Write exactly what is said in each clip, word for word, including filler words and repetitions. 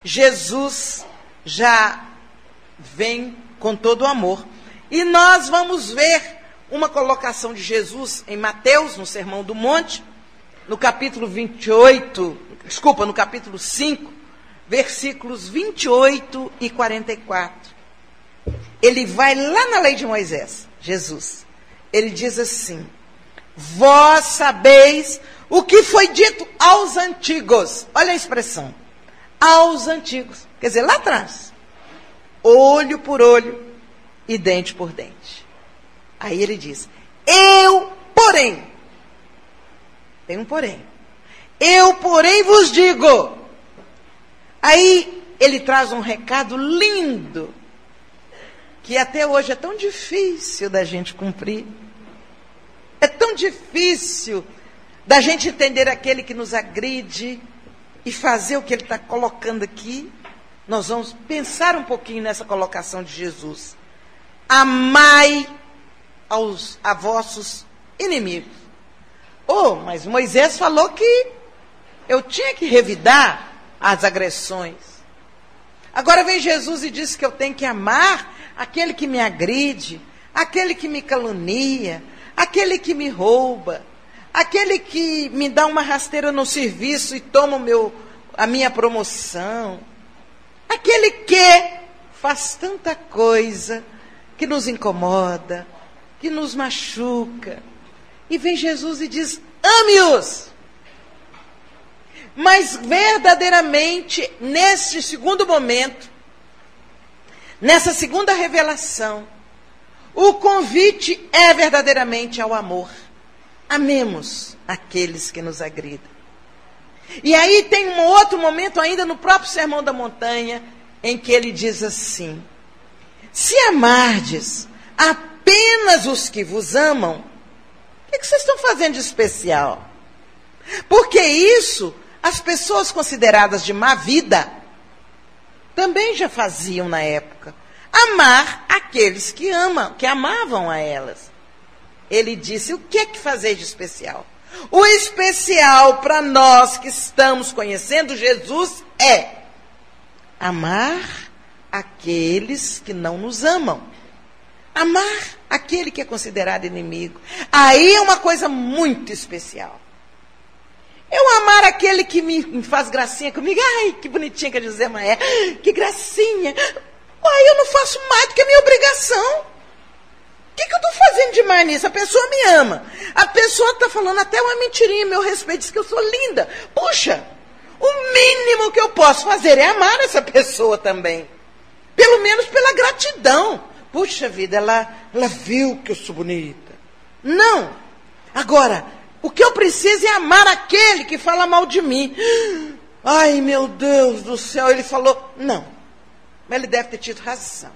Jesus já vem com todo o amor. E nós vamos ver uma colocação de Jesus em Mateus, no Sermão do Monte, no capítulo vinte e oito, desculpa, no capítulo cinco, versículos vinte e oito e quarenta e quatro. Ele vai lá na lei de Moisés, Jesus. Ele diz assim: vós sabeis o que foi dito aos antigos. Olha a expressão, aos antigos. Quer dizer, lá atrás. Olho por olho e dente por dente. Aí ele diz: eu, porém, tem um porém, eu, porém, vos digo. Aí ele traz um recado lindo, que até hoje é tão difícil da gente cumprir. É tão difícil da gente entender aquele que nos agride e fazer o que ele está colocando aqui. Nós vamos pensar um pouquinho nessa colocação de Jesus. Amai aos, a vossos inimigos. Oh, mas Moisés falou que eu tinha que revidar as agressões. Agora vem Jesus e diz que eu tenho que amar aquele que me agride, aquele que me calunia, aquele que me rouba, aquele que me dá uma rasteira no serviço e toma o meu, a minha promoção, aquele que faz tanta coisa que nos incomoda, que nos machuca. E vem Jesus e diz: ame-os. Mas verdadeiramente, nesse segundo momento, nessa segunda revelação, o convite é verdadeiramente ao amor. Amemos aqueles que nos agridam. E aí tem um outro momento ainda no próprio Sermão da Montanha, em que ele diz assim: se amardes apenas os que vos amam, o que, que vocês estão fazendo de especial? Porque isso as pessoas consideradas de má vida também já faziam na época. Amar aqueles que amam, que amavam a elas. Ele disse: o que é que fazer de especial? O especial para nós que estamos conhecendo Jesus é amar aqueles que não nos amam. Amar aquele que é considerado inimigo. Aí é uma coisa muito especial. Eu amar aquele que me faz gracinha comigo. Ai, que bonitinha que a Gisema é. Que gracinha. Ai, eu não faço mais do que a minha obrigação. O que, que eu estou fazendo demais nisso? A pessoa me ama. A pessoa está falando até uma mentirinha a meu respeito, diz que eu sou linda. Puxa, o mínimo que eu posso fazer é amar essa pessoa também. Pelo menos pela gratidão. Puxa vida, ela, ela viu que eu sou bonita. Não. Agora, o que eu preciso é amar aquele que fala mal de mim. Ai, meu Deus do céu, ele falou. Não, mas ele deve ter tido razão.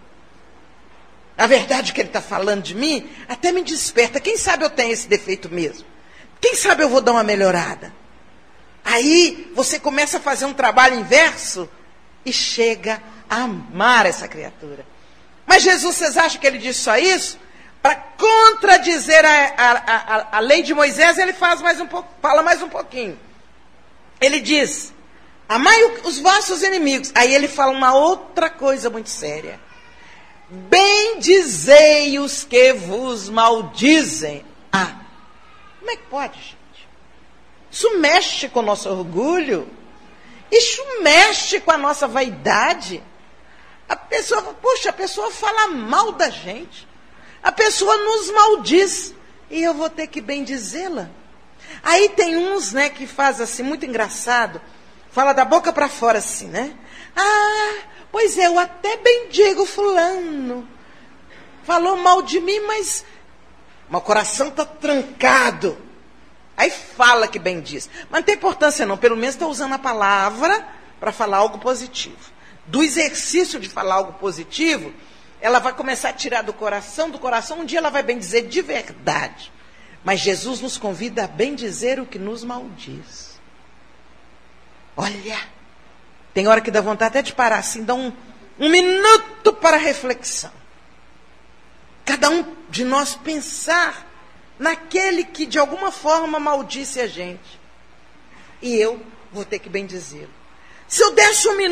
A verdade que ele está falando de mim até me desperta. Quem sabe eu tenho esse defeito mesmo? Quem sabe eu vou dar uma melhorada? Aí você começa a fazer um trabalho inverso e chega a amar essa criatura. Mas Jesus, vocês acham que ele disse só isso? Para contradizer a, a, a, a lei de Moisés, ele faz mais um pouco, fala mais um pouquinho. Ele diz: amai os vossos inimigos. Aí ele fala uma outra coisa muito séria. Bendizei os que vos maldizem. Ah, como é que pode, gente? Isso mexe com o nosso orgulho. Isso mexe com a nossa vaidade. A pessoa, puxa, a pessoa fala mal da gente. A pessoa nos maldiz. E eu vou ter que bendizê-la. Aí tem uns, né, que faz assim, muito engraçado. Fala da boca para fora assim, né? Ah, pois é, eu até bendigo fulano. Falou mal de mim, mas meu coração está trancado. Aí fala que bendiz. Mas não tem importância não, pelo menos está usando a palavra para falar algo positivo. Do exercício de falar algo positivo, ela vai começar a tirar do coração, do coração, um dia ela vai bendizer de verdade. Mas Jesus nos convida a bendizer o que nos maldiz. Olha, tem hora que dá vontade até de parar assim, dá um, um minuto para reflexão. Cada um de nós pensar naquele que de alguma forma maldisse a gente. E eu vou ter que bendizê-lo. Se eu desse um minuto,